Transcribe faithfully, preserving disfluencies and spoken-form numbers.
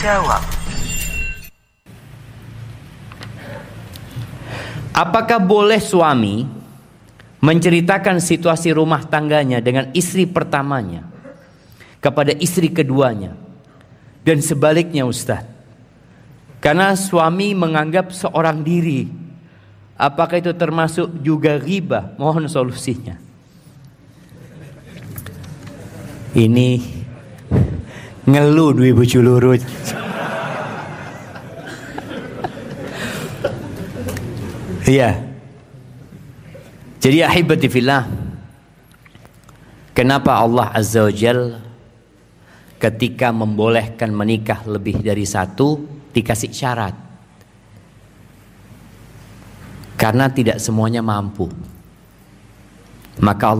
menjawab. Apakah boleh suami menceritakan situasi rumah tangganya dengan istri pertamanya kepada istri keduanya, dan sebaliknya, Ustaz? Karena suami menganggap seorang diri. Apakah itu termasuk juga ghibah? Mohon solusinya. Ini ngeluh dua bojo loro. Iya. Jadi ahibati fillah, kenapa Allah Azza wa Jalla ketika membolehkan menikah lebih dari satu dikasih syarat? Karena tidak semuanya mampu. Maka